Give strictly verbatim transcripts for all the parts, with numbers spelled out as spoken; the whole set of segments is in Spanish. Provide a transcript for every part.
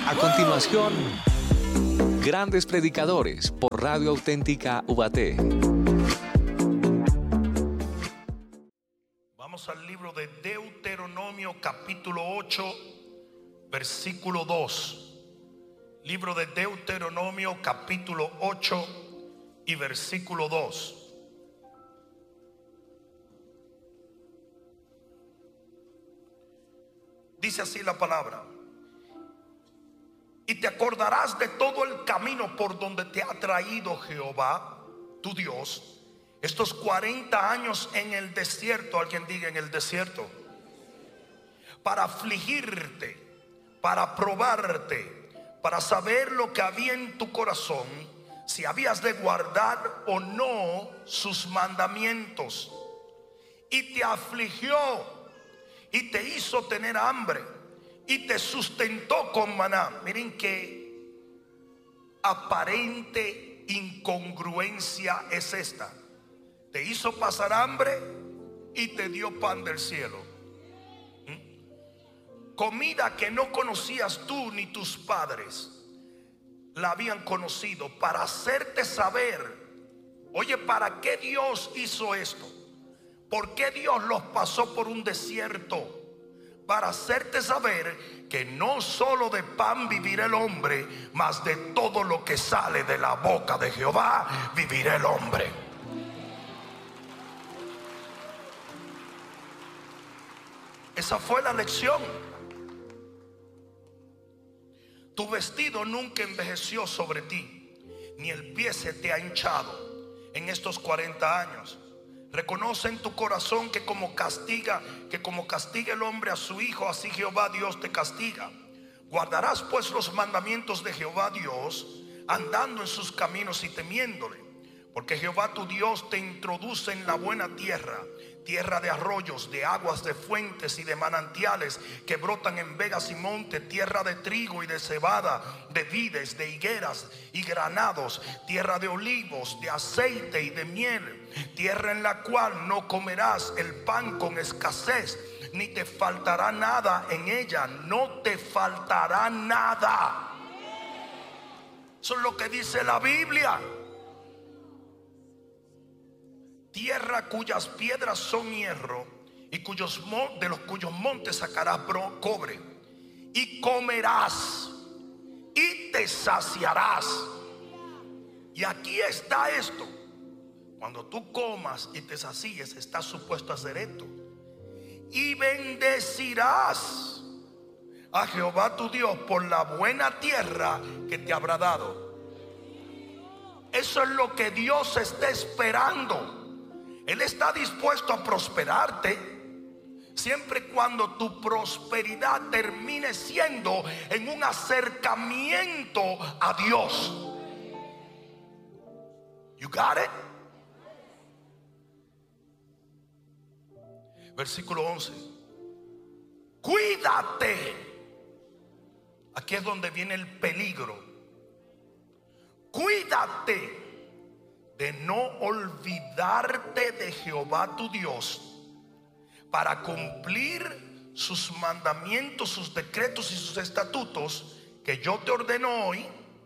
A continuación, Grandes Predicadores por Radio Auténtica Ubaté. Vamos al libro de Deuteronomio capítulo ocho, versículo dos. Libro de Deuteronomio capítulo ocho y versículo dos. Dice así la palabra: y te acordarás de todo el camino por donde te ha traído Jehová, tu Dios, estos cuarenta años en el desierto. Alguien diga: en el desierto. Para afligirte, para probarte, para saber lo que había en tu corazón, si habías de guardar o no sus mandamientos. Y te afligió y te hizo tener hambre y te sustentó con maná. Miren qué aparente incongruencia es esta. Te hizo pasar hambre y te dio pan del cielo. ¿Mm? Comida que no conocías tú ni tus padres la habían conocido, para hacerte saber, oye, ¿para qué Dios hizo esto? ¿Por qué Dios los pasó por un desierto? Para hacerte saber que no solo de pan vivirá el hombre, mas de todo lo que sale de la boca de Jehová vivirá el hombre. Esa fue la lección. Tu vestido nunca envejeció sobre ti, ni el pie se te ha hinchado en estos cuarenta años. Reconoce en tu corazón que como castiga, que como castiga el hombre a su hijo, así Jehová Dios te castiga. Guardarás pues los mandamientos de Jehová Dios, andando en sus caminos y temiéndole, porque Jehová tu Dios te introduce en la buena tierra, tierra de arroyos, de aguas, de fuentes y de manantiales que brotan en vegas y monte, tierra de trigo y de cebada, de vides, de higueras y granados, tierra de olivos, de aceite y de miel, tierra en la cual no comerás el pan con escasez, ni te faltará nada en ella. No te faltará nada. Eso es lo que dice la Biblia. Tierra cuyas piedras son hierro, y cuyos de los cuyos montes sacarás cobre, y comerás y te saciarás. Y aquí está esto: cuando tú comas y te sacíes, estás supuesto a hacer esto: y bendecirás a Jehová tu Dios por la buena tierra que te habrá dado. Eso es lo que Dios está esperando. Él está dispuesto a prosperarte, siempre y cuando tu prosperidad termine siendo en un acercamiento a Dios. You got it? Versículo once. Cuídate. Aquí es donde viene el peligro. Cuídate de no olvidarte de Jehová tu Dios, para cumplir sus mandamientos, sus decretos y sus estatutos que yo te ordeno hoy.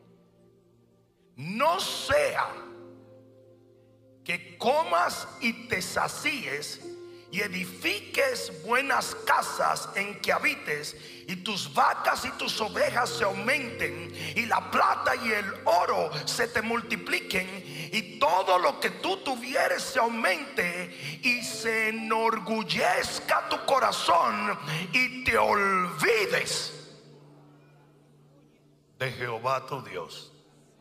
No sea que comas y te sacíes y edifiques buenas casas en que habites, y tus vacas y tus ovejas se aumenten, y la plata y el oro se te multipliquen, y todo lo que tú tuvieres se aumente, y se enorgullezca tu corazón, y te olvides de Jehová tu Dios.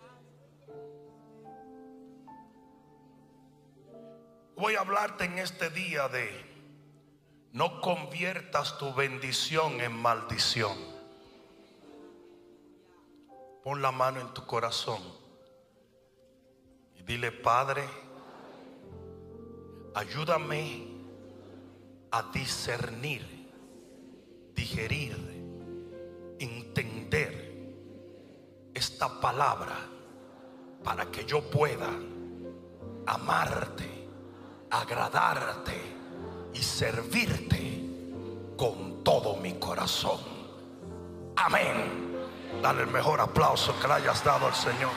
Voy a hablarte en este día de: no conviertas tu bendición en maldición. Pon la mano en tu corazón y dile: Padre, ayúdame a discernir, digerir, entender esta palabra, para que yo pueda amarte, agradarte y servirte con todo mi corazón. Amén. Dale el mejor aplauso que le hayas dado al Señor.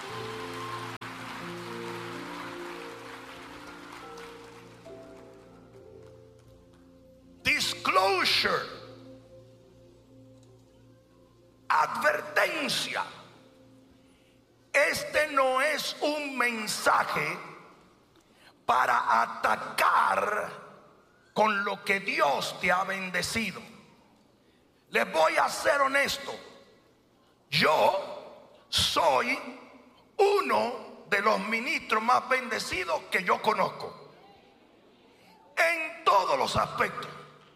Disclosure, advertencia. Este no es un mensaje para atacar con lo que Dios te ha bendecido. Les voy a ser honesto. Yo soy uno de los ministros más bendecidos que yo conozco, en todos los aspectos.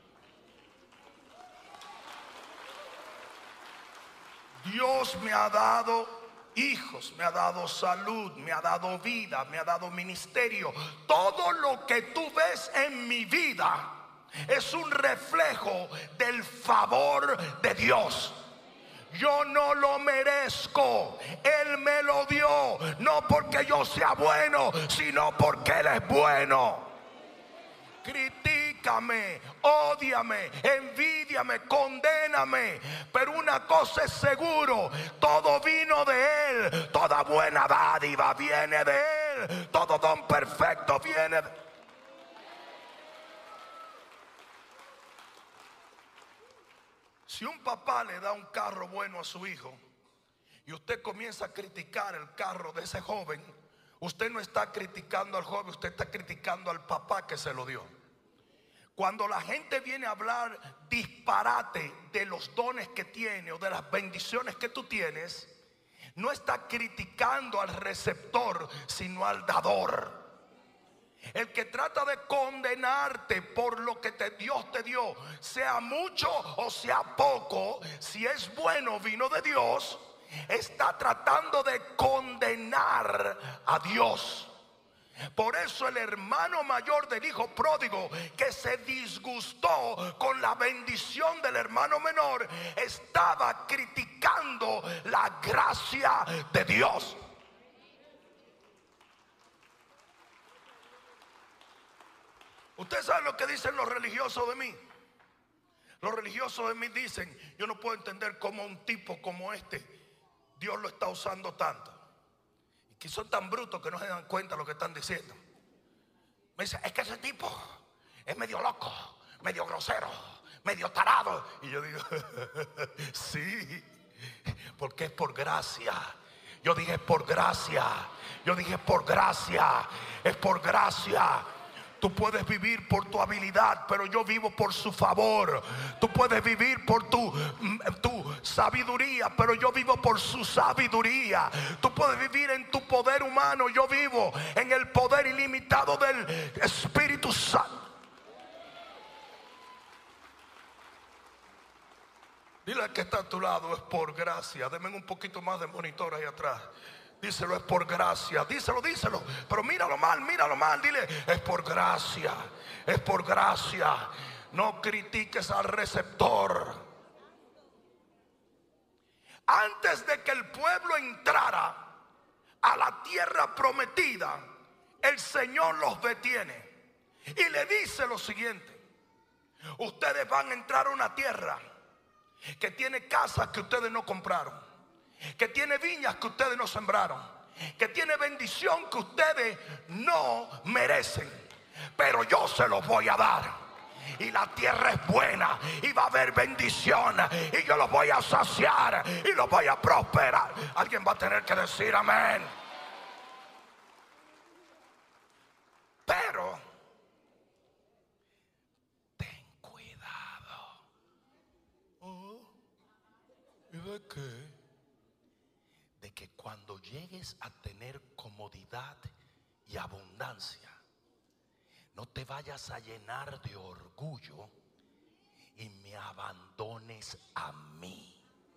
Dios me ha dado hijos, me ha dado salud, me ha dado vida, me ha dado ministerio. Todo lo que tú ves en mi vida es un reflejo del favor de Dios. Yo no lo merezco, Él me lo dio, no porque yo sea bueno, sino porque Él es bueno. Critícame, ódiame, envídiame, condéname, pero una cosa es seguro: todo vino de Él, toda buena dádiva viene de Él, todo don perfecto viene de Él. Si un papá le da un carro bueno a su hijo y usted comienza a criticar el carro de ese joven, usted no está criticando al joven, usted está criticando al papá que se lo dio. Cuando la gente viene a hablar disparate de los dones que tiene o de las bendiciones que tú tienes, no está criticando al receptor, sino al dador. El que trata de condenarte por lo que te, Dios te dio, sea mucho o sea poco, si es bueno vino de Dios, está tratando de condenar a Dios. Por eso el hermano mayor del hijo pródigo, que se disgustó con la bendición del hermano menor, estaba criticando la gracia de Dios. Usted sabe lo que dicen los religiosos de mí. Los religiosos de mí dicen: yo no puedo entender cómo un tipo como este Dios lo está usando tanto. Y que son tan brutos que no se dan cuenta de lo que están diciendo. Me dicen: es que ese tipo es medio loco, medio grosero, medio tarado. Y yo digo: sí, porque es por gracia. Yo dije por gracia. Yo dije por gracia. Es por gracia. Tú puedes vivir por tu habilidad, pero yo vivo por su favor. Tú puedes vivir por tu, tu sabiduría, pero yo vivo por su sabiduría. Tú puedes vivir en tu poder humano, yo vivo en el poder ilimitado del Espíritu Santo. Dile al que está a tu lado: es por gracia. Denme un poquito más de monitor ahí atrás. Díselo: es por gracia. Díselo, díselo. Pero míralo mal, míralo mal. Dile: es por gracia. Es por gracia. No critiques al receptor. Antes de que el pueblo entrara a la tierra prometida, el Señor los detiene y le dice lo siguiente: ustedes van a entrar a una tierra que tiene casas que ustedes no compraron, que tiene viñas que ustedes no sembraron, que tiene bendición que ustedes no merecen, pero yo se los voy a dar. Y la tierra es buena y va a haber bendición, y yo los voy a saciar y los voy a prosperar. Alguien va a tener que decir amén. Pero ten cuidado. Oh, ¿y de qué? De que cuando llegues a tener comodidad y abundancia, no te vayas a llenar de orgullo y me abandones a mí.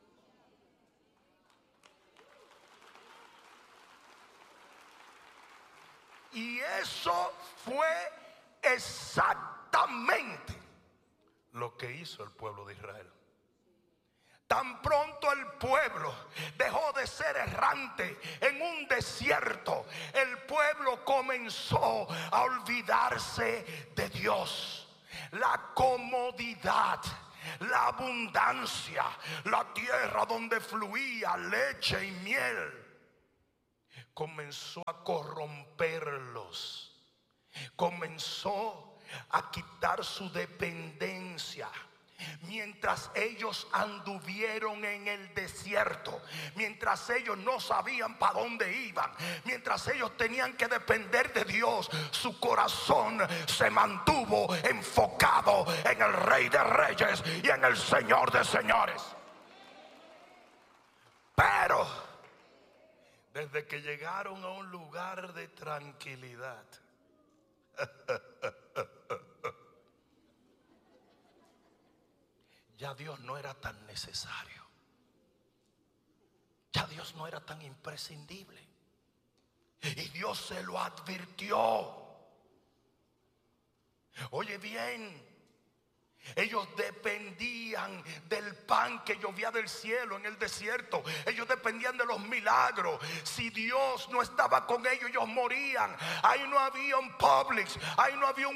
Y eso fue exactamente lo que hizo el pueblo de Israel. Tan pronto el pueblo dejó de ser errante en un desierto, el pueblo comenzó a olvidarse de Dios. La comodidad, la abundancia, la tierra donde fluía leche y miel, comenzó a corromperlos, comenzó a quitar su dependencia. Mientras ellos anduvieron en el desierto, mientras ellos no sabían para dónde iban, mientras ellos tenían que depender de Dios, su corazón se mantuvo enfocado en el Rey de Reyes y en el Señor de Señores. Pero desde que llegaron a un lugar de tranquilidad, ya Dios no era tan necesario. Ya Dios no era tan imprescindible. Y Dios se lo advirtió. Oye bien, ellos dependían del pan que llovía del cielo en el desierto. Ellos dependían de los milagros. Si Dios no estaba con ellos, ellos morían. Ahí no había un Publix, ahí no había un